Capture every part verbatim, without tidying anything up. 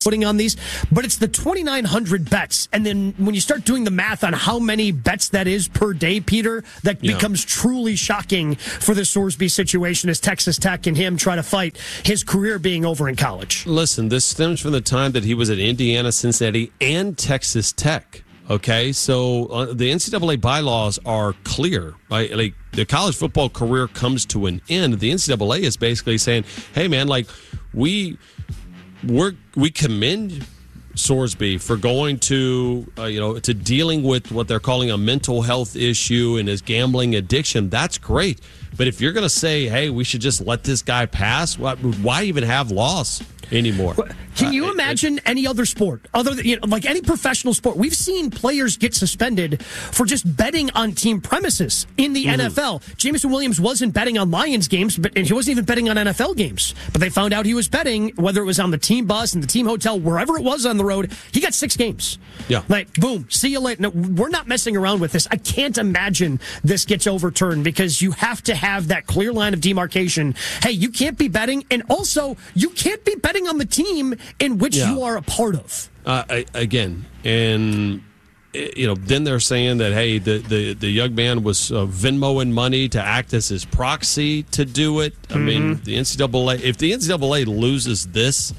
putting on these, but it's the twenty-nine hundred bets. And then when you start doing the math on how many bets that is per day, Peter, that yeah. becomes truly shocking for the Sorsby situation as Texas Tech and him try to fight his career being over in college. Listen, this stems from the time that he was at Indiana, Cincinnati, and Texas Tech. Okay, so uh, the N C double A bylaws are clear. Right? Like the college football career comes to an end. The N C double A is basically saying, "Hey, man, like we we we commend Sorsby for going to uh, you know to dealing with what they're calling a mental health issue and his gambling addiction. That's great, but if you're going to say, hey, we should just let this guy pass, why, why even have laws anymore?" Can you uh, imagine it, any other sport, other than, you know, like any professional sport? We've seen players get suspended for just betting on team premises in the mm-hmm. N F L. Jameson Williams wasn't betting on Lions games, but and he wasn't even betting on N F L games. But they found out he was betting, whether it was on the team bus, in the team hotel, wherever it was on the road. He got six games. Yeah, like boom, see you later. No, we're not messing around with this. I can't imagine this gets overturned because you have to have that clear line of demarcation. Hey, you can't be betting, and also you can't be betting on the team in which yeah. you are a part of. Uh, I, again, and you know, then they're saying that hey, the the, the young man was uh, Venmoing money to act as his proxy to do it. I mm-hmm. mean, the N C double A. If the N C double A loses this,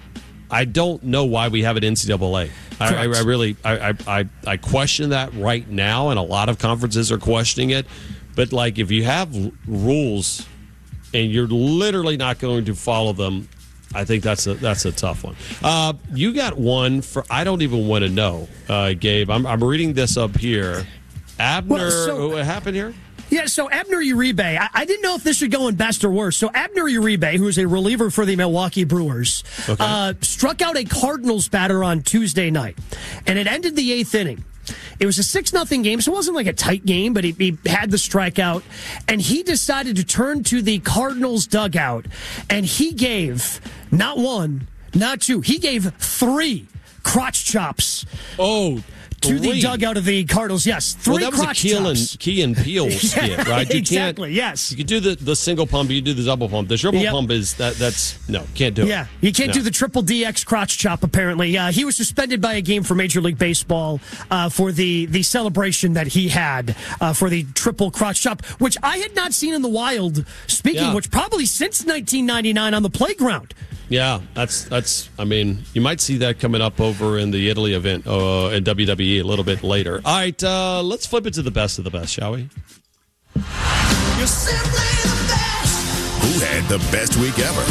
I don't know why we have an N C double A. I, I, I really, I, I, I question that right now, and a lot of conferences are questioning it. But like, if you have rules and you're literally not going to follow them, I think that's a that's a tough one. Uh, you got one for I don't even want to know, uh, Gabe. I'm I'm reading this up here. Abner, well, so, what happened here? Yeah, so Abner Uribe, I, I didn't know if this should go in best or worst. So Abner Uribe, who is a reliever for the Milwaukee Brewers, okay. uh, struck out a Cardinals batter on Tuesday night, and it ended the eighth inning. It was a six nothing game, so it wasn't like a tight game, but he, he had the strikeout, and he decided to turn to the Cardinals dugout, and he gave not one, not two, he gave three crotch chops. Oh, To Three. the dugout of the Cardinals, yes. Three well, that was crotch a Key chops. and, Key and Peele skit, right? You exactly, can't, yes. You can do the, the single pump, you can do the double pump. The triple yep. pump is, that. that's, no, can't do it. Yeah, you can't no. do the triple D X crotch chop, apparently. Uh, he was suspended by a game for Major League Baseball uh, for the, the celebration that he had uh, for the triple crotch chop, which I had not seen in the wild, speaking, yeah. which probably since nineteen ninety-nine on the playground. Yeah, that's, that's. I mean, you might see that coming up over in the Italy event uh, in W W E a little bit later. All right, uh, let's flip it to the best of the best, shall we? You're simply the best. Who had the best week ever?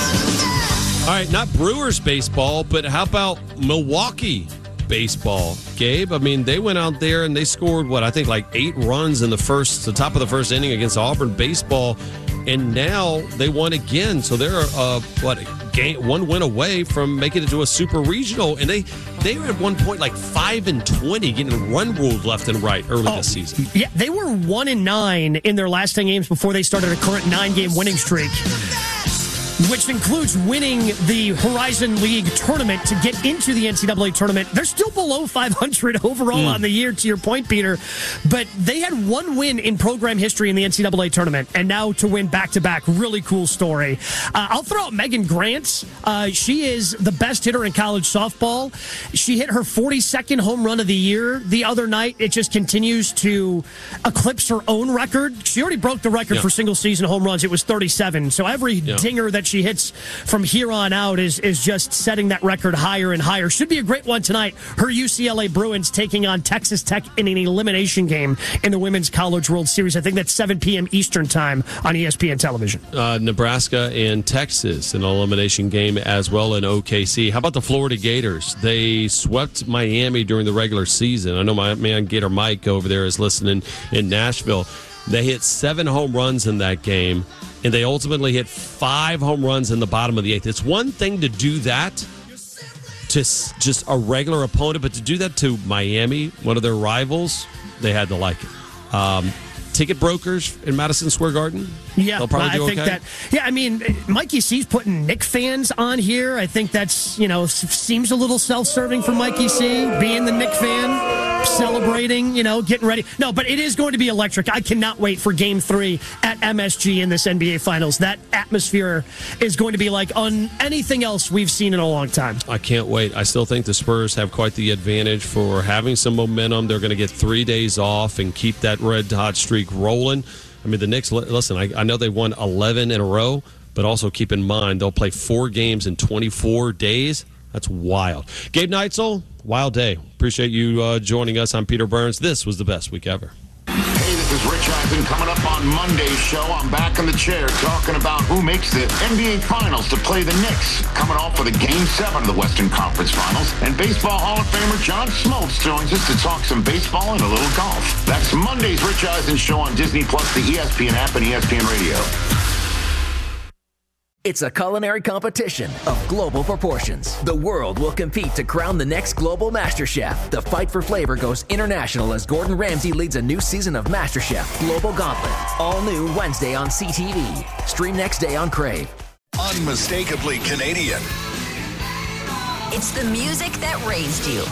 All right, not Brewers baseball, but how about Milwaukee baseball, Gabe? I mean, they went out there and they scored, what, I think like eight runs in the first, the top of the first inning against Auburn baseball, and now they won again. So they're, uh, what, game, one win away from making it to a super regional, and they they were at one point like five and twenty, getting run ruled left and right early oh, this season. Yeah, they were one and nine in their last ten games before they started a current nine game winning streak, which includes winning the Horizon League tournament to get into the N C double A tournament. They're still below five hundred overall mm. on the year, to your point, Peter. But they had one win in program history in the N C double A tournament, and now to win back-to-back, really cool story. Uh, I'll throw out Megan Grant. Uh, she is the best hitter in college softball. She hit her forty-second home run of the year the other night. It just continues to eclipse her own record. She already broke the record yeah. for single-season home runs. It was thirty-seven. So every yeah. dinger that she hits from here on out is is just setting that record higher and higher. Should be a great one tonight. Her U C L A Bruins taking on Texas Tech in an elimination game in the Women's College World Series. I think that's seven p.m. Eastern time on E S P N television. Uh, Nebraska and Texas, an elimination game as well in O K C. How about the Florida Gators? They swept Miami during the regular season. I know my man Gator Mike over there is listening in Nashville. They hit seven home runs in that game, and they ultimately hit five home runs in the bottom of the eighth. It's one thing to do that to just a regular opponent, but to do that to Miami, one of their rivals, they had to like it. Um, ticket brokers in Madison Square Garden, yeah, they'll probably do I think okay. that. Yeah, I mean, Mikey C's putting Knick fans on here. I think that's, you know, seems a little self-serving for Mikey C, being the Knick fan. celebrating, you know, getting ready. No, but it is going to be electric. I cannot wait for game three at M S G in this N B A Finals. That atmosphere is going to be like on anything else we've seen in a long time. I can't wait. I still think the Spurs have quite the advantage for having some momentum. They're going to get three days off and keep that red hot streak rolling. I mean, the Knicks, listen, I, I know they won eleven in a row, but also keep in mind they'll play four games in twenty-four days. That's wild. Gabe Neitzel, wild day. Appreciate you uh, joining us. I'm Peter Burns. This was the best week ever. Hey, this is Rich Eisen coming up on Monday's show. I'm back in the chair talking about who makes the N B A Finals to play the Knicks. Coming off with a Game seven of the Western Conference Finals. And Baseball Hall of Famer John Smoltz joins us to talk some baseball and a little golf. That's Monday's Rich Eisen show on Disney Plus, the E S P N app, and E S P N Radio. It's a culinary competition of global proportions. The world will compete to crown the next global MasterChef. The fight for flavor goes international as Gordon Ramsay leads a new season of MasterChef Global Gauntlet. All new Wednesday on C T V. Stream next day on Crave. Unmistakably Canadian. It's the music that raised you.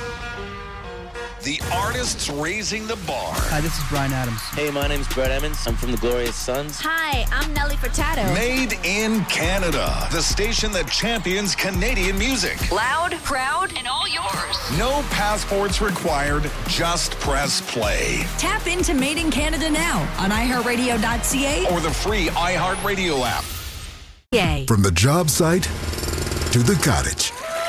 The artists raising the bar. Hi, this is Bryan Adams. Hey, my name's Brett Emmons. I'm from the Glorious Sons. Hi, I'm Nelly Furtado. Made in Canada. The station that champions Canadian music. Loud, proud, and all yours. No passports required. Just press play. Tap into Made in Canada now on i heart radio dot c a or the free iHeartRadio app. Yay. From the job site to the cottage,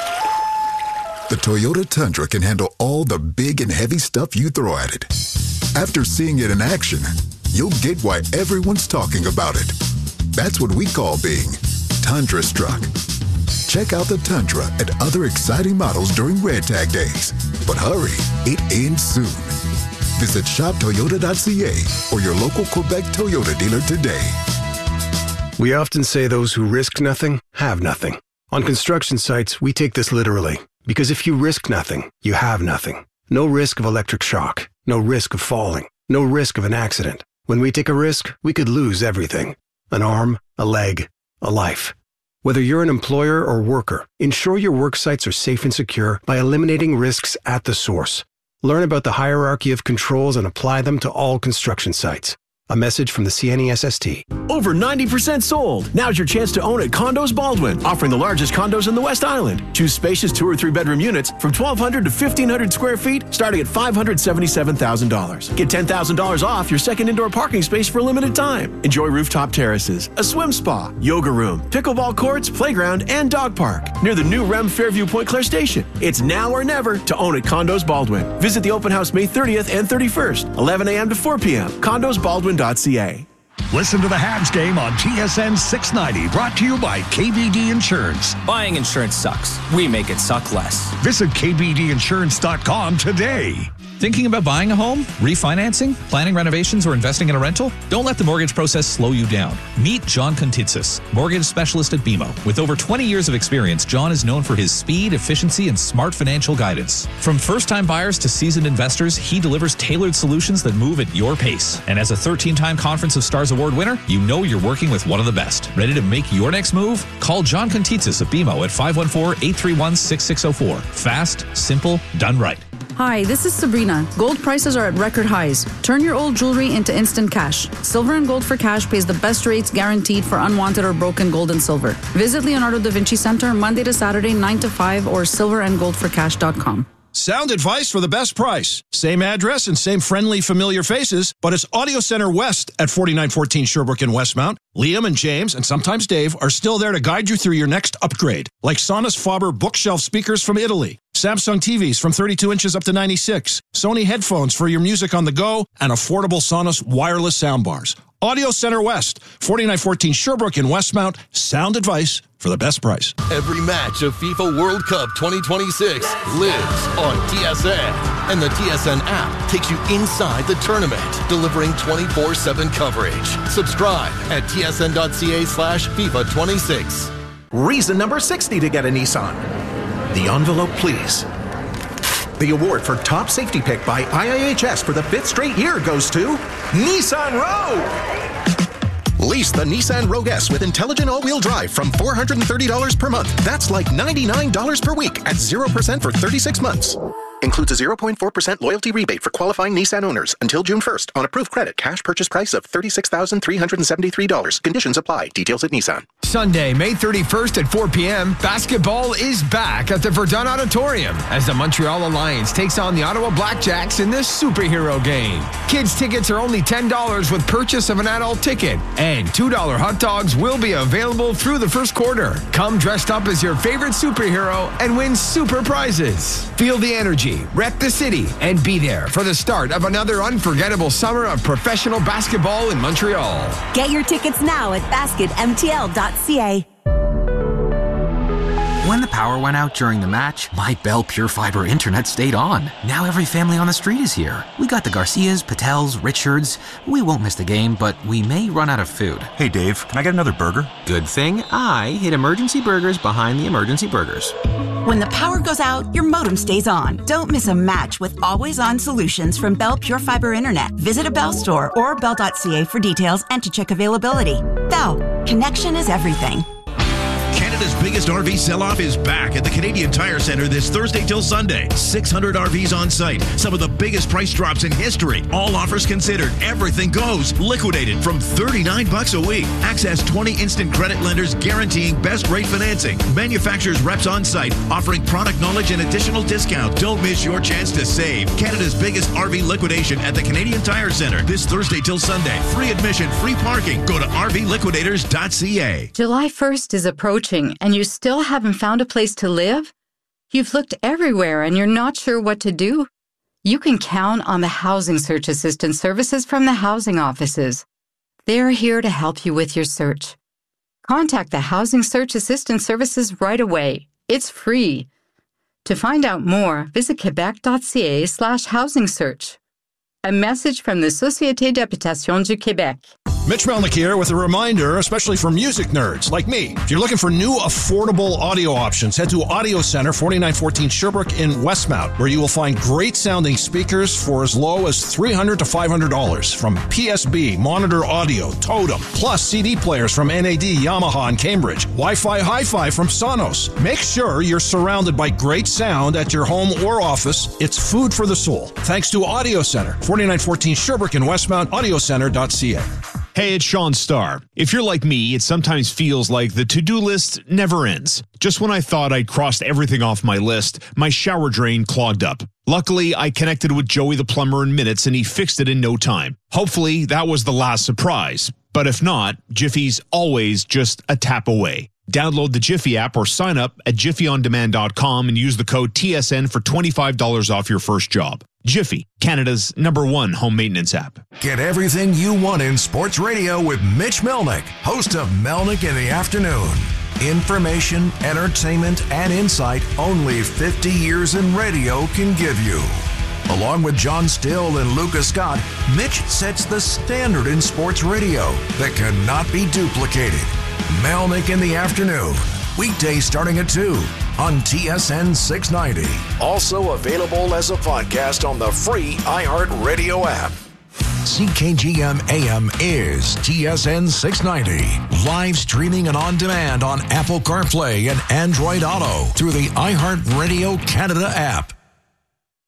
the Toyota Tundra can handle all the big and heavy stuff you throw at it. After seeing it in action, you'll get why everyone's talking about it. That's what we call being Tundra struck. Check out the Tundra and other exciting models during Red Tag Days. But hurry, it ends soon. Visit shop toyota dot c a or your local Quebec Toyota dealer today. We often say those who risk nothing have nothing. On construction sites, we take this literally. Because if you risk nothing, you have nothing. No risk of electric shock. No risk of falling. No risk of an accident. When we take a risk, we could lose everything. An arm, a leg, a life. Whether you're an employer or worker, ensure your work sites are safe and secure by eliminating risks at the source. Learn about the hierarchy of controls and apply them to all construction sites. A message from the C N E S S T. Over ninety percent sold. Now's your chance to own at Condos Baldwin, offering the largest condos in the West Island. Choose spacious two or three bedroom units from twelve hundred to fifteen hundred square feet, starting at five hundred seventy-seven thousand dollars. Get ten thousand dollars off your second indoor parking space for a limited time. Enjoy rooftop terraces, a swim spa, yoga room, pickleball courts, playground, and dog park near the new R E M Fairview Point Claire Station. It's now or never to own at Condos Baldwin. Visit the open house May thirtieth and thirty-first, eleven a.m. to four p.m. condos baldwin dot c a. Listen to the Habs game on T S N six ninety, brought to you by K B D Insurance. Buying insurance sucks. We make it suck less. Visit k b d insurance dot com today. Thinking about buying a home, refinancing, planning renovations, or investing in a rental? Don't let the mortgage process slow you down. Meet John Contitsis, mortgage specialist at B M O. With over twenty years of experience, John is known for his speed, efficiency, and smart financial guidance. From first-time buyers to seasoned investors, he delivers tailored solutions that move at your pace. And as a thirteen-time Conference of Stars Award winner, you know you're working with one of the best. Ready to make your next move? Call John Contitsis at B M O at five one four, eight three one, six six zero four. Fast, simple, done right. Hi, this is Sabrina. Gold prices are at record highs. Turn your old jewelry into instant cash. Silver and Gold for Cash pays the best rates guaranteed for unwanted or broken gold and silver. Visit Leonardo da Vinci Center Monday to Saturday, nine to five, or silver and gold for cash dot com. Sound advice for the best price. Same address and same friendly, familiar faces, but it's Audio Center West at forty-nine fourteen Sherbrooke in Westmount. Liam and James, and sometimes Dave, are still there to guide you through your next upgrade, like Sonos Faber bookshelf speakers from Italy, Samsung T Vs from thirty-two inches up to ninety-six, Sony headphones for your music on the go, and affordable Sonos wireless soundbars. Audio Center West, forty-nine fourteen Sherbrooke in Westmount. Sound advice for the best price. Every match of FIFA World Cup twenty twenty-six lives on T S N. And the T S N app takes you inside the tournament, delivering twenty-four seven coverage. Subscribe at T S N dot C A slash FIFA twenty-six. Reason number sixty to get a Nissan. The envelope, please. The award for top safety pick by I I H S for the fifth straight year goes to Nissan Rogue. Lease the Nissan Rogue S with intelligent all-wheel drive from four hundred thirty dollars per month. That's like ninety-nine dollars per week at zero percent for thirty-six months. Includes a zero point four percent loyalty rebate for qualifying Nissan owners until June first on approved credit. Cash purchase price of thirty-six thousand three hundred seventy-three dollars. Conditions apply. Details at Nissan. Sunday, May thirty-first at four p.m., basketball is back at the Verdun Auditorium as the Montreal Alliance takes on the Ottawa Blackjacks in this superhero game. Kids' tickets are only ten dollars with purchase of an adult ticket, and two dollar hot dogs will be available through the first quarter. Come dressed up as your favorite superhero and win super prizes. Feel the energy, rep the city, and be there for the start of another unforgettable summer of professional basketball in Montreal. Get your tickets now at basket m t l dot c a. When the power went out during the match, my Bell Pure Fiber internet stayed on. Now every family on the street is here. We got the Garcias, Patels, Richards. We won't miss the game, but we may run out of food. Hey Dave, can I get another burger? Good thing I hid emergency burgers behind the emergency burgers. When the power goes out, your modem stays on. Don't miss a match with always-on solutions from Bell Pure Fiber Internet. Visit a Bell store or bell dot c a for details and to check availability. Bell, connection is everything. Canada's biggest R V sell-off is back at the Canadian Tire Centre this Thursday till Sunday. six hundred R Vs on site. Some of the biggest price drops in history. All offers considered. Everything goes. Liquidated from thirty-nine bucks a week. Access twenty instant credit lenders guaranteeing best rate financing. Manufacturers reps on site offering product knowledge and additional discounts. Don't miss your chance to save. Canada's biggest R V liquidation at the Canadian Tire Centre this Thursday till Sunday. Free admission, free parking. Go to r v liquidators dot c a. July first is approaching. And you still haven't found a place to live? You've looked everywhere and you're not sure what to do? You can count on the Housing Search Assistance services from the housing offices. They're here to help you with your search. Contact the Housing Search Assistance services right away. It's free. To find out more, visit quebec dot c a slash housing search. A message from the Société d'Habitation du Québec. Mitch Melnick here with a reminder, especially for music nerds like me. If you're looking for new, affordable audio options, head to Audio Center, forty-nine fourteen Sherbrooke in Westmount, where you will find great sounding speakers for as low as three hundred dollars to five hundred dollars from P S B, Monitor Audio, Totem, plus C D players from N A D, Yamaha, and Cambridge, Wi-Fi Hi-Fi from Sonos. Make sure you're surrounded by great sound at your home or office. It's food for the soul. Thanks to Audio Center, forty-nine fourteen Sherbrooke in Westmount, audio center dot c a. Hey, it's Sean Starr. If you're like me, it sometimes feels like the to-do list never ends. Just when I thought I'd crossed everything off my list, my shower drain clogged up. Luckily, I connected with Joey the plumber in minutes and he fixed it in no time. Hopefully, that was the last surprise. But if not, Jiffy's always just a tap away. Download the Jiffy app or sign up at jiffy on demand dot com and use the code T S N for twenty-five dollars off your first job. Jiffy, Canada's number one home maintenance app. Get everything you want in sports radio with Mitch Melnick, host of Melnick in the Afternoon. Information, entertainment, and insight only fifty years in radio can give you. Along with John Still and Lucas Scott, Mitch sets the standard in sports radio that cannot be duplicated. Melnick in the Afternoon, weekdays starting at two on T S N six ninety. Also available as a podcast on the free iHeartRadio app. C K G M A M is T S N six ninety. Live streaming and on demand on Apple CarPlay and Android Auto through the iHeartRadio Canada app.